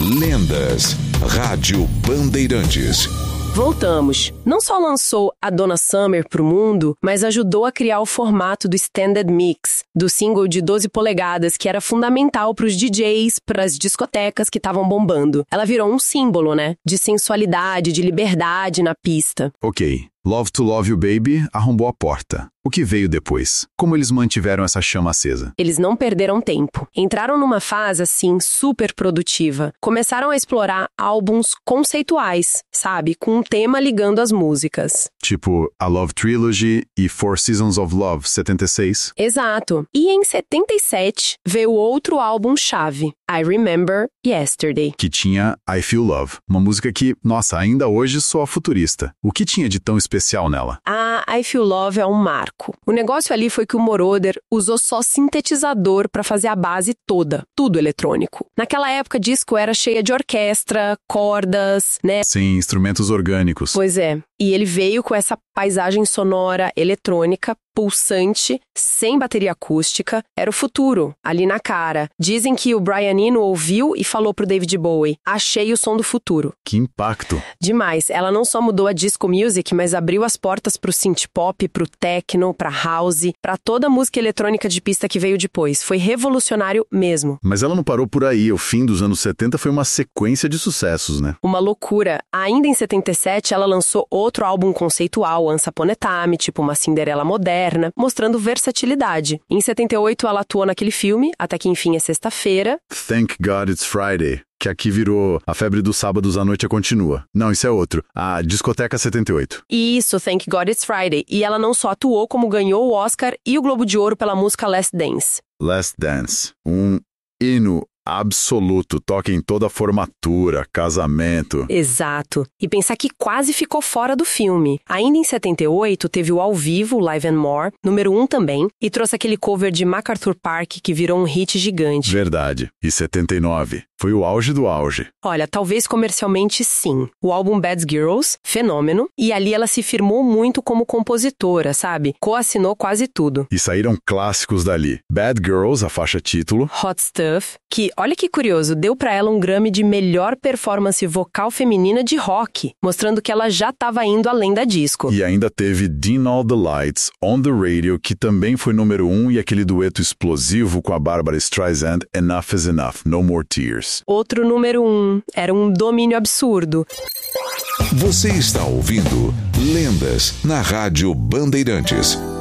Lendas. Rádio Bandeirantes. Voltamos. Não só lançou a Donna Summer pro mundo, mas ajudou a criar o formato do Extended Mix, do single de 12 polegadas, que era fundamental pros DJs, pras discotecas que estavam bombando. Ela virou um símbolo, né? De sensualidade, de liberdade na pista. Ok. Love to Love You Baby arrombou a porta. O que veio depois? Como eles mantiveram essa chama acesa? Eles não perderam tempo. Entraram numa fase, assim, super produtiva. Começaram a explorar álbuns conceituais, sabe? Com um tema ligando as músicas. Tipo A Love Trilogy e Four Seasons of Love, 76? Exato. E em 77 veio outro álbum-chave, I Remember Yesterday. Que tinha I Feel Love, uma música que, nossa, ainda hoje soa futurista. O que tinha de tão especial nela? A I Feel Love é um marco. O negócio ali foi que o Moroder usou só sintetizador pra fazer a base toda, tudo eletrônico. Naquela época, disco era cheia de orquestra, cordas, né? Sim, instrumentos orgânicos. Pois é. E ele veio com essa paisagem sonora eletrônica, pulsante, sem bateria acústica. Era o futuro, ali na cara. Dizem que o Brian Eno ouviu e falou pro David Bowie: achei o som do futuro. Que impacto! Demais. Ela não só mudou a disco music, mas abriu as portas pro synth pop, pro techno, pra house, pra toda a música eletrônica de pista que veio depois. Foi revolucionário mesmo. Mas ela não parou por aí. O fim dos anos 70 foi uma sequência de sucessos, né? Uma loucura. Ainda em 77, ela lançou outro álbum conceitual, Once Upon a Time, tipo uma Cinderela moderna, mostrando versatilidade. Em 78, ela atuou naquele filme, Até que Enfim é Sexta-feira. Thank God It's Friday, que aqui virou A Febre dos Sábados à Noite Continua. Não, isso é outro. A Discoteca 78. Isso, Thank God It's Friday. E ela não só atuou, como ganhou o Oscar e o Globo de Ouro pela música Last Dance. Last Dance. Um hino absoluto, toca em toda formatura, casamento. Exato. E pensar que quase ficou fora do filme. Ainda em 78, teve o ao vivo, Live and More, número 1 também, e trouxe aquele cover de MacArthur Park que virou um hit gigante. Verdade. E 79. Foi o auge do auge. Olha, talvez comercialmente sim. O álbum Bad Girls, fenômeno, e ali ela se firmou muito como compositora, sabe? Coassinou quase tudo. E saíram clássicos dali. Bad Girls, a faixa título. Hot Stuff, que, olha que curioso, deu pra ela um Grammy de melhor performance vocal feminina de rock, mostrando que ela já tava indo além da disco. E ainda teve Dim All the Lights, On the Radio, que também foi número 1, e aquele dueto explosivo com a Barbara Streisand, Enough is Enough, No More Tears. Outro número 1. Era um domínio absurdo. Você está ouvindo Lendas na Rádio Bandeirantes.